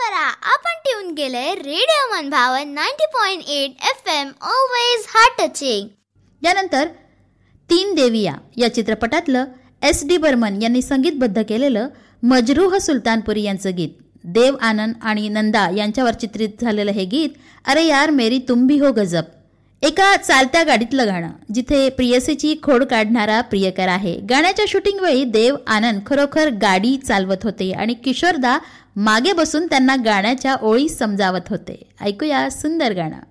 करा. आपण ट्यून केलंय रेडिओ मनभावन 90.8 FM. Always heart touching. यानंतर 3 देविया या चित्रपटातलं SD बर्मन यांनी संगीतबद्ध केलेलं मजरूह सुलतानपुरी यांचं गीत. देव आनंद आणि नंदा यांच्यावर चित्रित झालेलं हे गीत अरे यार मेरी तुम भी हो गजब. एका चालत्या गाडीतलं गाणं जिथे प्रियसीची खोड काढणारा प्रियकर आहे. गाण्याच्या शूटिंग वेळी देव आनंद खरोखर गाडी चालवत होते आणि किशोरदा मागे बसून त्यांना गाण्याच्या ओळी समजावत होते. ऐकूया सुंदर गाणं.